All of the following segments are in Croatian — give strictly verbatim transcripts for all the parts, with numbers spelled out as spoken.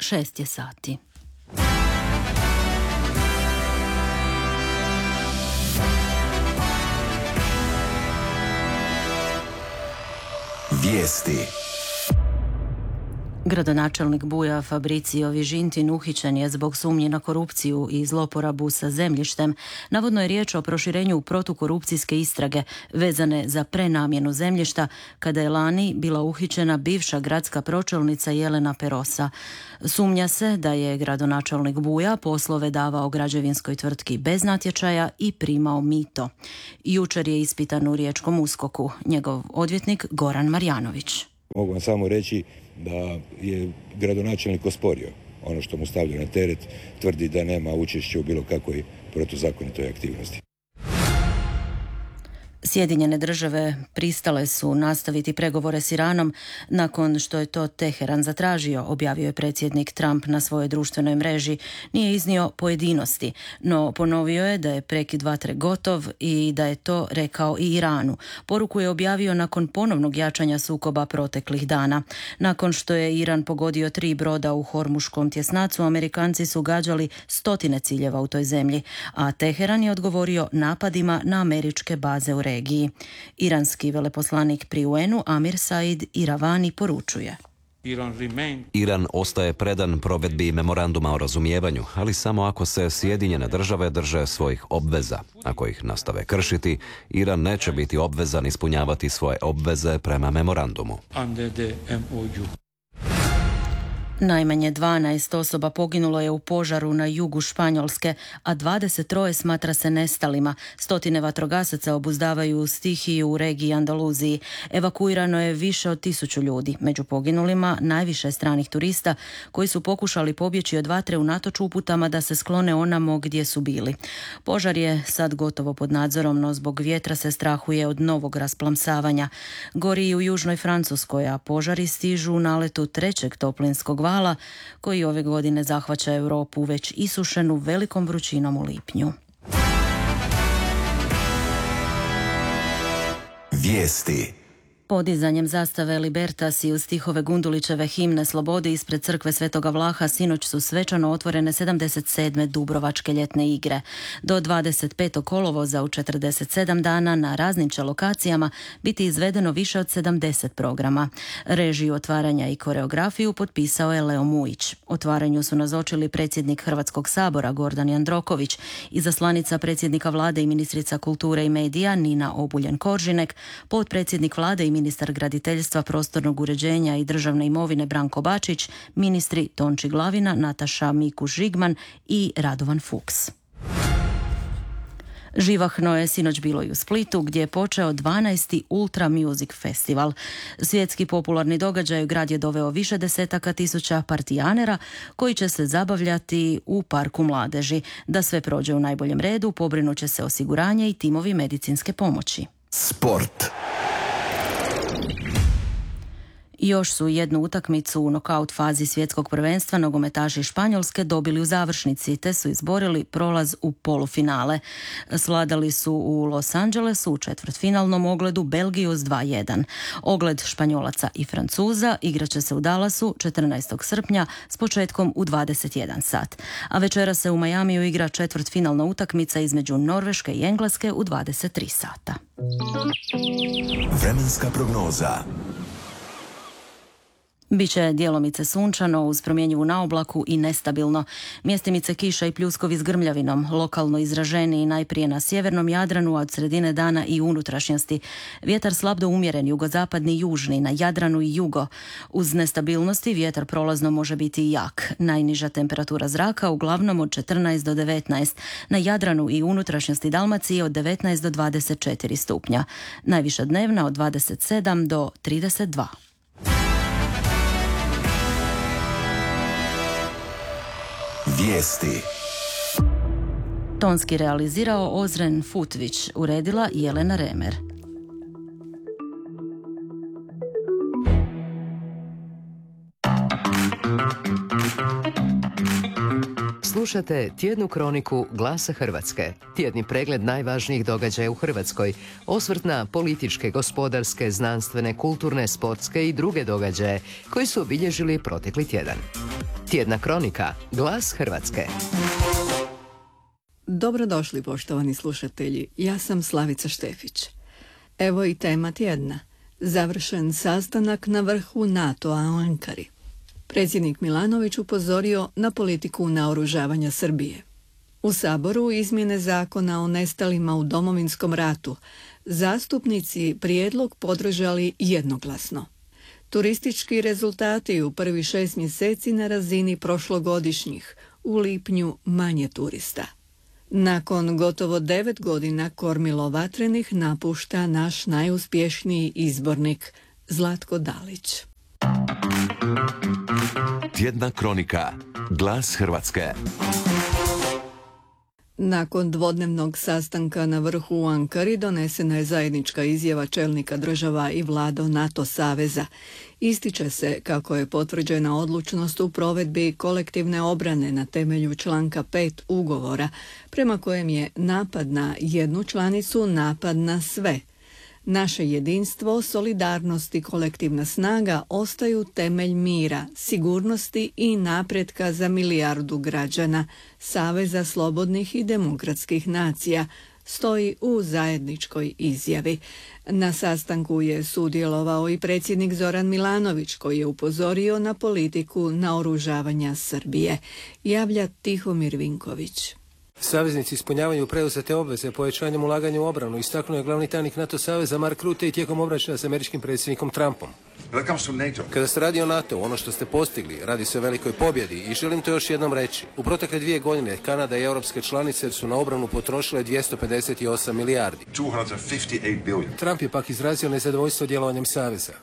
šest je sati. Vijesti. Gradonačelnik Buja Fabricio Vižintin uhićen je zbog sumnje na korupciju i zloporabu sa zemljištem. Navodno je riječ o proširenju protukorupcijske istrage vezane za prenamjenu zemljišta kada je lani bila uhićena bivša gradska pročelnica Jelena Perosa. Sumnja se da je gradonačelnik Buja poslove davao građevinskoj tvrtki bez natječaja i primao mito. Jučer je ispitan u riječkom uskoku. Njegov odvjetnik Goran Marjanović. Mogu vam samo reći da je gradonačelnik osporio ono što mu stavlja na teret, tvrdi da nema učešća u bilo kakvoj protuzakonitoj aktivnosti. Sjedinjene države pristale su nastaviti pregovore s Iranom nakon što je to Teheran zatražio, objavio je predsjednik Trump na svojoj društvenoj mreži. Nije iznio pojedinosti, no ponovio je da je prekid vatre gotov i da je to rekao i Iranu. Poruku je objavio nakon ponovnog jačanja sukoba proteklih dana. Nakon što je Iran pogodio tri broda u Hormuškom tjesnacu, Amerikanci su gađali stotine ciljeva u toj zemlji, a Teheran je odgovorio napadima na američke baze u regiji. Iranski veleposlanik pri U N-u Amir Said Iravani poručuje. Iran ostaje predan provedbi memoranduma o razumijevanju, ali samo ako se Sjedinjene države drže svojih obveza. Ako ih nastave kršiti, Iran neće biti obvezan ispunjavati svoje obveze prema memorandumu. Najmanje dvanaest osoba poginulo je u požaru na jugu Španjolske, a dvadeset tri smatra se nestalima. Stotine vatrogasaca obuzdavaju stihiju u regiji Andaluziji. Evakuirano je više od tisuću ljudi. Među poginulima najviše stranih turista koji su pokušali pobjeći od vatre unatoč uputama da se sklone onamo gdje su bili. Požar je sad gotovo pod nadzorom, no zbog vjetra se strahuje od novog rasplamsavanja. Gori i u južnoj Francuskoj, a požari stižu u naletu trećeg toplinskog vala koji ove godine zahvaća Europu već isušenu velikom vrućinom u lipnju. Vijesti. Podizanjem zastave Libertas i uz stihove Gundulićeve himne Slobode ispred crkve Svetoga Vlaha sinoć su svečano otvorene sedamdeset sedme Dubrovačke ljetne igre. Do dvadeset petog kolovoza u četrdeset sedam dana na raznim će lokacijama biti izvedeno više od sedamdeset programa. Režiju otvaranja i koreografiju potpisao je Leo Mujić. Otvaranju su nazočili predsjednik Hrvatskog sabora Gordan Jandroković, izaslanica predsjednika vlade i ministrica kulture i medija Nina Obuljen-Koržinek, potpredsjednik vlade i ministar graditeljstva, prostornog uređenja i državne imovine Branko Bačić, ministri Tonči Glavina, Nataša Mikuš-Žigman i Radovan Fuchs. Živahno je sinoć bilo i u Splitu gdje je počeo dvanaesti Ultra Music Festival. Svjetski popularni događaj grad je doveo više desetaka tisuća partijanera koji će se zabavljati u parku mladeži. Da sve prođe u najboljem redu, pobrinut će se osiguranje i timovi medicinske pomoći. Sport. Još su jednu utakmicu u nokaut fazi svjetskog prvenstva nogometaši Španjolske dobili u završnici te su izborili prolaz u polufinale. Sladali su u Los Angelesu u četvrtfinalnom ogledu Belgiju s dva jedan. Ogled Španjolaca i Francuza igraće se u Dallasu četrnaestog srpnja s početkom u dvadeset jedan sat. A večera se u Majamiju igra četvrtfinalna utakmica između Norveške i Engleske u dvadeset tri sata. Vremenska prognoza. Biće djelomice sunčano uz promjenjivu naoblaku i nestabilno. Mjestimice kiša i pljuskovi s grmljavinom, lokalno izraženiji najprije na sjevernom Jadranu, a od sredine dana i unutrašnjosti. Vjetar slab do umjeren, jugozapadni i južni, na Jadranu i jugo. Uz nestabilnosti vjetar prolazno može biti i jak. Najniža temperatura zraka uglavnom od četrnaest do devetnaest, na Jadranu i unutrašnjosti Dalmacije od devetnaest do dvadeset četiri stupnja. Najviša dnevna od dvadeset sedam do trideset dva. Vijesti. Tonski realizirao Ozren Futvić, uredila Jelena Remer. Slušate tjednu kroniku Glasa Hrvatske, tjedni pregled najvažnijih događaja u Hrvatskoj, osvrt na političke, gospodarske, znanstvene, kulturne, sportske i druge događaje koji su obilježili protekli tjedan. Tjedna kronika, Glas Hrvatske. Dobrodošli, poštovani slušatelji. Ja sam Slavica Štefić. Evo i tema tjedna. Završen sastanak na vrhu NATO-a u Ankari. Predsjednik Milanović upozorio na politiku naoružavanja Srbije. U Saboru izmjene zakona o nestalima u Domovinskom ratu zastupnici prijedlog podržali jednoglasno. Turistički rezultati u prvi šest mjeseci na razini prošlogodišnjih, u lipnju manje turista. Nakon gotovo devet godina Kormilo Vatrenih napušta naš najuspješniji izbornik Zlatko Dalić. Tjedna kronika, Glas Hrvatske. Nakon dvodnevnog sastanka na vrhu u Ankari donesena je zajednička izjava čelnika država i vlada NATO saveza. Ističe se kako je potvrđena odlučnost u provedbi kolektivne obrane na temelju članka pet ugovora, prema kojem je napad na jednu članicu napad na sve. Naše jedinstvo, solidarnost i kolektivna snaga ostaju temelj mira, sigurnosti i napretka za milijardu građana Saveza slobodnih i demokratskih nacija, stoji u zajedničkoj izjavi. Na sastanku je sudjelovao i predsjednik Zoran Milanović, koji je upozorio na politiku naoružavanja Srbije. Javlja Tihomir Vinković. Saveznici ispunjavaju preuzete obveze povećanjem ulaganja u obranu, istaknuo je glavni tajnik NATO saveza Mark Rutte i tijekom obračuna s američkim predsjednikom Trumpom. Kada se radi o NATO, ono što ste postigli, radi se o velikoj pobjedi i želim to još jednom reći. U protekle dvije godine Kanada i europske članice su na obranu potrošile dvjesto pedeset osam milijardi. Trump je pak izrazio nezadovoljstvo djelovanjem saveza.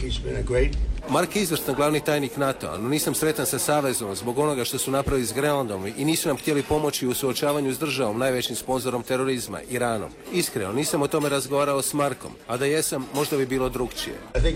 Mark je izvrstan glavni tajnik NATO-a, no nisam sretan sa savezom zbog onoga što su napravili s Grenlandom i nisu nam htjeli pomoći u suočavanju s državom, najvećim sponzorom terorizma, Iranom. Iskreno, nisam o tome razgovarao s Markom, a da jesam, možda bi bilo drugčije.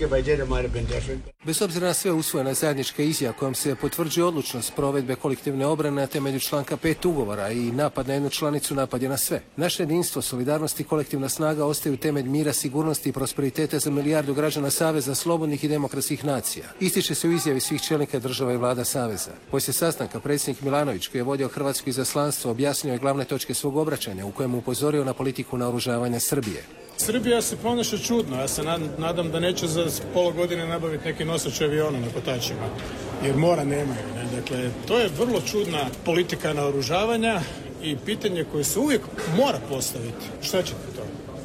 Bez obzira na sve usvojena zajednička izjava kojom se potvrđuje odlučnost provedbe kolektivne obrane na temelju članka pet ugovora i napad na jednu članicu napad je na sve. Naše jedinstvo, solidarnost i kolektivna snaga ostaju temelj mira, sigurnosti i prosperiteta za milijardu građana Saveza slobodnih i demokratskih nacija. Ističe se u izjavi svih čelnika država i vlada Saveza. Poslije sastanka predsjednik Milanović, koji je vodio hrvatsko izaslanstvo, objasnio je glavne točke svog obraćanja u kojem upozorio na politiku naoružavanja Srbije. Srbija se ponaša čudno. Ja se nadam da neće za pola godine nabaviti neki nosač aviona na kotačima, jer mora nemaju. Ne? Dakle, to je vrlo čudna politika naoružavanja i pitanje koje se uvijek mora postaviti. Šta će ti to?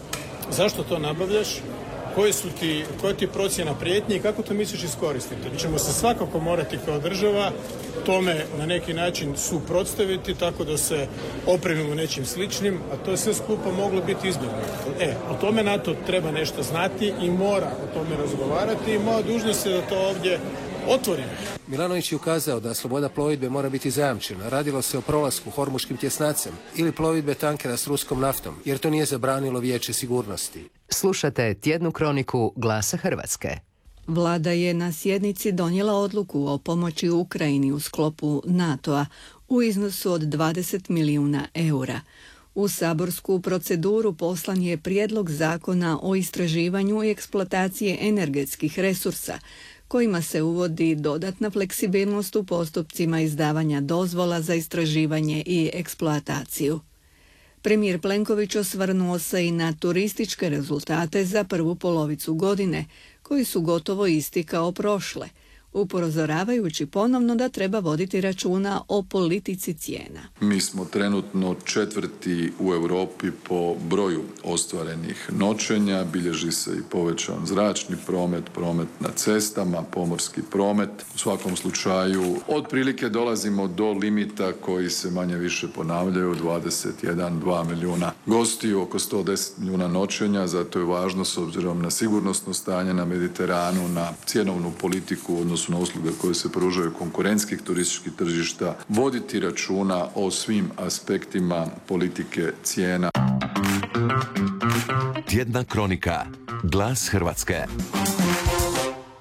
Zašto to nabavljaš? Koji su ti, koja ti procjena prijetnje i kako to misliš iskoristiti? Mi ćemo se svakako morati kao država tome na neki način suprotstaviti tako da se opremimo nečim sličnim, a to je sve skupa moglo biti izbjegnuto. E, o tome NATO treba nešto znati i mora o tome razgovarati i moja dužnost je da to ovdje otvorim. Milanović je ukazao da sloboda plovidbe mora biti zajamčena. Radilo se o prolasku hormuškim tjesnacem ili plovidbe tankera s ruskom naftom, jer to nije zabranilo Vijeće sigurnosti. Slušate tjednu kroniku Glasa Hrvatske. Vlada je na sjednici donijela odluku o pomoći Ukrajini u sklopu NATO-a u iznosu od dvadeset milijuna eura. U saborsku proceduru poslan je prijedlog zakona o istraživanju i eksploataciji energetskih resursa, kojima se uvodi dodatna fleksibilnost u postupcima izdavanja dozvola za istraživanje i eksploataciju. Premijer Plenković osvrnuo se i na turističke rezultate za prvu polovicu godine, koji su gotovo isti kao prošle, upozoravajući ponovno da treba voditi računa o politici cijena. Mi smo trenutno četvrti u Europi po broju ostvarenih noćenja, bilježi se i povećan zračni promet, promet na cestama, pomorski promet. U svakom slučaju otprilike dolazimo do limita koji se manje više ponavljaju, dvadeset jedan do dva milijuna gostiju, oko sto deset milijuna noćenja, zato je važno s obzirom na sigurnosno stanje na Mediteranu, na cjenovnu politiku, odnosno na usluge koje se pružaju konkurentskih turističkih tržišta, voditi računa o svim aspektima politike cijena. Tjedna kronika, Glas Hrvatske.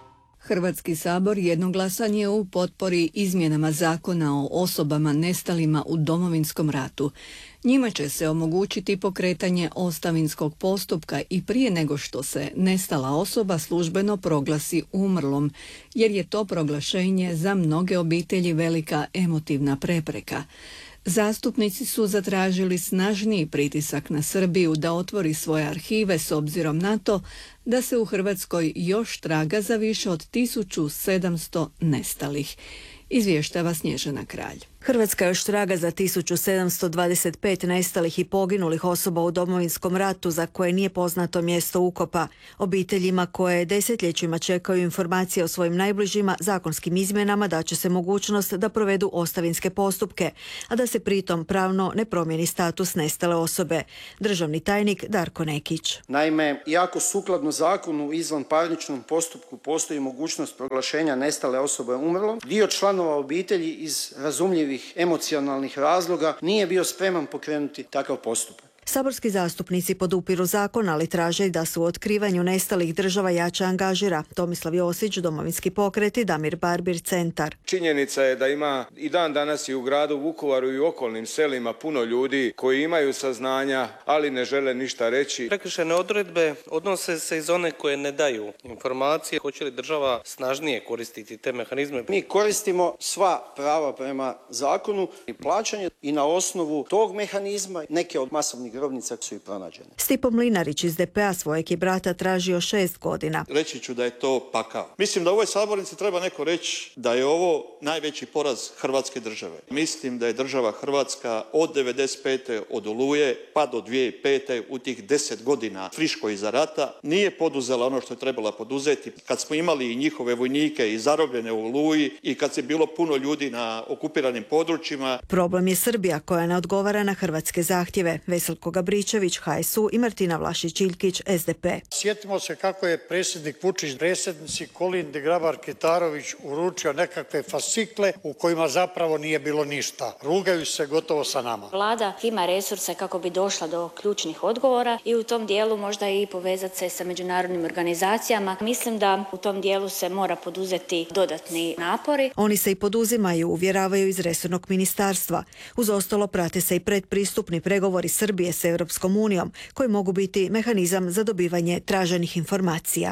Hrvatski sabor jednoglasan je u potpori izmjenama zakona o osobama nestalima u Domovinskom ratu. Njima će se omogućiti pokretanje ostavinskog postupka i prije nego što se nestala osoba službeno proglasi umrlom, jer je to proglašenje za mnoge obitelji velika emotivna prepreka. Zastupnici su zatražili snažniji pritisak na Srbiju da otvori svoje arhive s obzirom na to da se u Hrvatskoj još traga za više od tisuću sedamsto nestalih. Izvještava Snježana Kralj. Hrvatska još traga za tisuću sedamsto dvadeset pet nestalih i poginulih osoba u Domovinskom ratu za koje nije poznato mjesto ukopa. Obiteljima koje desetljećima čekaju informacije o svojim najbližima zakonskim izmjenama daće se mogućnost da provedu ostavinske postupke, a da se pritom pravno ne promijeni status nestale osobe. Državni tajnik Darko Nekić. Naime, iako sukladno zakonu u izvanparničnom postupku postoji mogućnost proglašenja nestale osobe umrlom, dio članova obitelji iz razumljivih emocionalnih razloga nije bio spreman pokrenuti takav postupak. Saborski zastupnici podupiru zakon, ali traže da se u otkrivanju nestalih država jače angažira Tomislav Josić, Domovinski pokret i Damir Barbir, Centar. Činjenica je da ima i dan danas i u gradu Vukovaru i u okolnim selima puno ljudi koji imaju saznanja, ali ne žele ništa reći. Prekršajne odredbe odnose se iz one koje ne daju informacije. Hoće li država snažnije koristiti te mehanizme? Mi koristimo sva prava prema zakonu i plaćanje i na osnovu tog mehanizma neke od masovnih grobnica su i pronađene. Stipo Mlinarić iz D P A svojeg je brata tražio šest godina. Reći ću da je to pakao. Mislim da u ovoj sabornici treba neko reći da je ovo najveći poraz Hrvatske države. Mislim da je država Hrvatska od devedeset pete od Oluje pa do dvije tisuće pete u tih deset godina friško iza rata nije poduzela ono što je trebala poduzeti. Kad smo imali i njihove vojnike i zarobljene u Oluji i kad se bilo puno ljudi na okupiranim područjima. Problem je Srbija koja ne odgovara na hrvatske zahtjeve. Veselko Gabričević, H S U i Martina Vlašić-Iljkić, S D P. Sjetimo se kako je predsjednik Vučić predsjednici Kolindi Grabar-Kitarović uručio nekakve fascikle u kojima zapravo nije bilo ništa. Rugaju se gotovo sa nama. Vlada ima resurse kako bi došla do ključnih odgovora i u tom dijelu možda i povezati se sa međunarodnim organizacijama. Mislim da u tom dijelu se mora poduzeti dodatni napori. Oni se i poduzimaju, uvjeravaju iz resornog ministarstva. Uz ostalo prate se i predpristupni pregovori Srbije s Europskom unijom, koji mogu biti mehanizam za dobivanje traženih informacija.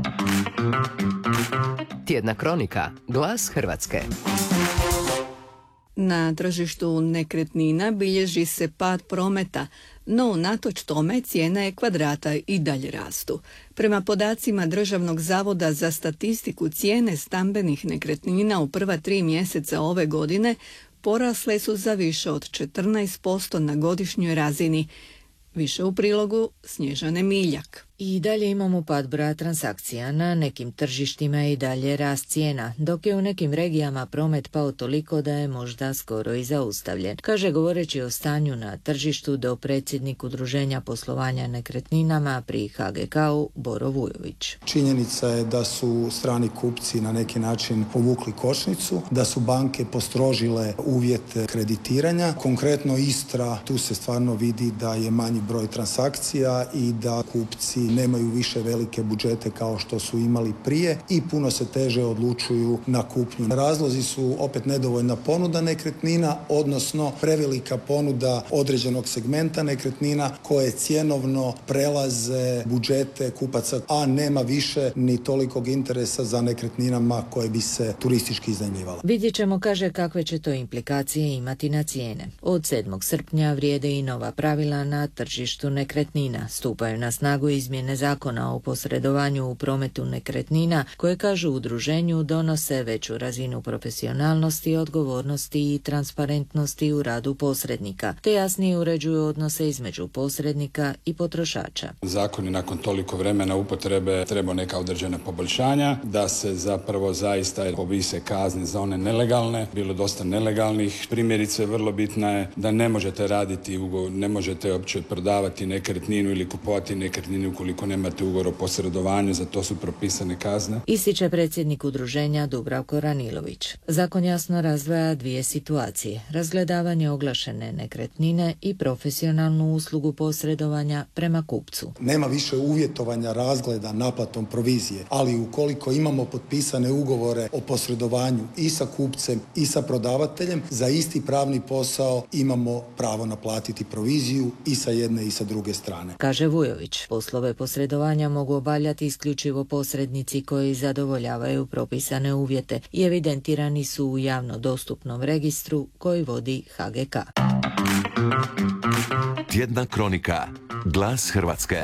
Tjedna kronika. Glas Hrvatske. Na tržištu nekretnina bilježi se pad prometa, no unatoč tome cijene kvadrata i dalje rastu. Prema podacima Državnog zavoda za statistiku, cijene stambenih nekretnina u prva tri mjeseca ove godine porasle su za više od četrnaest posto na godišnjoj razini. Više u prilogu Snježane Miljak. I dalje imamo pad broja transakcija, na nekim tržištima i dalje rast cijena, dok je u nekim regijama promet pao toliko da je možda skoro i zaustavljen, kaže govoreći o stanju na tržištu dopredsjednik Udruženja poslovanja nekretninama pri H G K-u Boro Vujović. Činjenica je da su strani kupci na neki način povukli kočnicu, da su banke postrožile uvjete kreditiranja. Konkretno Istra, tu se stvarno vidi da je manji broj transakcija i da kupci nemaju više velike budžete kao što su imali prije i puno se teže odlučuju na kupnju. Razlozi su opet nedovoljna ponuda nekretnina, odnosno prevelika ponuda određenog segmenta nekretnina koje cjenovno prelaze budžete kupaca, a nema više ni tolikog interesa za nekretninama koje bi se turistički iznajmljivale. Vidjet ćemo, kaže, kakve će to implikacije imati na cijene. Od sedmog srpnja vrijede i nova pravila na tržištu nekretnina. Stupaju na snagu izmjene zakona o posredovanju u prometu nekretnina koje, kažu u udruženju, donose veću razinu profesionalnosti, odgovornosti i transparentnosti u radu posrednika, te jasnije uređuju odnose između posrednika i potrošača. Zakon je nakon toliko vremena upotrebe treba neka određena poboljšanja, da se zapravo zaista povise kazne za one nelegalne, bilo dosta nelegalnih. Primjerice, vrlo bitna je da ne možete raditi ugovor, ne možete uopće prodavati nekretninu ili kupovati nekretninu ukoliko ukoliko nemate ugovor o posredovanju, za to su propisane kazne. Ističe predsjednik udruženja Dubravko Ranilović. Zakon jasno razdvaja dvije situacije. Razgledavanje oglašene nekretnine i profesionalnu uslugu posredovanja prema kupcu. Nema više uvjetovanja razgleda naplatom provizije, ali ukoliko imamo potpisane ugovore o posredovanju i sa kupcem i sa prodavateljem, za isti pravni posao imamo pravo naplatiti proviziju i sa jedne i sa druge strane. Kaže Vujović, poslove posredovanja mogu obavljati isključivo posrednici koji zadovoljavaju propisane uvjete i evidentirani su u javno dostupnom registru koji vodi H G K. Tjedna kronika. Glas Hrvatske.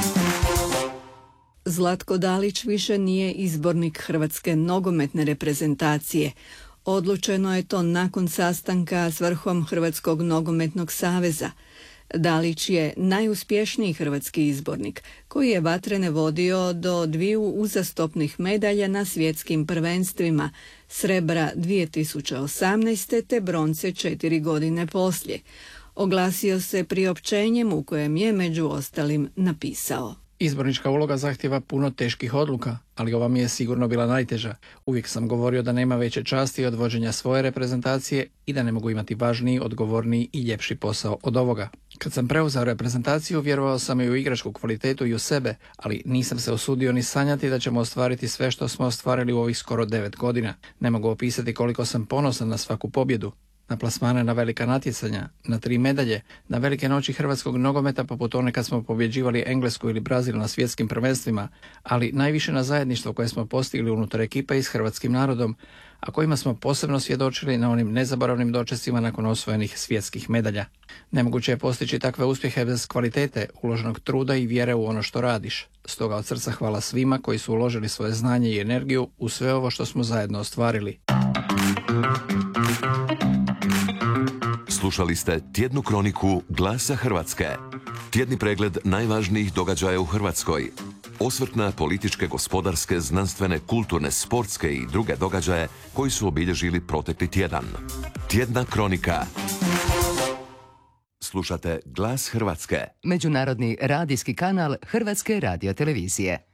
Zlatko Dalić više nije izbornik Hrvatske nogometne reprezentacije. Odlučeno je to nakon sastanka s vrhom Hrvatskog nogometnog saveza. Dalić je najuspješniji hrvatski izbornik koji je vatrene vodio do dviju uzastopnih medalja na svjetskim prvenstvima, srebra dvije tisuće osamnaeste. te bronce četiri godine poslije. Oglasio se priopćenjem u kojem je među ostalim napisao: Izbornička uloga zahtjeva puno teških odluka, ali ova mi je sigurno bila najteža. Uvijek sam govorio da nema veće časti od vođenja svoje reprezentacije i da ne mogu imati važniji, odgovorniji i ljepši posao od ovoga. Kad sam preuzeo reprezentaciju, vjerovao sam i u igračku kvalitetu i u sebe, ali nisam se usudio ni sanjati da ćemo ostvariti sve što smo ostvarili u ovih skoro devet godina. Ne mogu opisati koliko sam ponosan na svaku pobjedu. Na plasmane na velika natjecanja, na tri medalje, na velike noći hrvatskog nogometa poput one kad smo pobjeđivali Englesku ili Brazil na svjetskim prvenstvima, ali najviše na zajedništvo koje smo postigli unutar ekipe i s hrvatskim narodom, a kojima smo posebno svjedočili na onim nezaboravnim dočescima nakon osvojenih svjetskih medalja. Nemoguće je postići takve uspjehe bez kvalitete, uloženog truda i vjere u ono što radiš. Stoga od srca hvala svima koji su uložili svoje znanje i energiju u sve ovo što smo zajedno ostvarili. Slušali ste tjednu kroniku Glasa Hrvatske. Tjedni pregled najvažnijih događaja u Hrvatskoj. Osvrt na političke, gospodarske, znanstvene, kulturne, sportske i druge događaje koji su obilježili protekli tjedan. Tjedna kronika. Slušate Glas Hrvatske. Međunarodni radijski kanal Hrvatske radiotelevizije.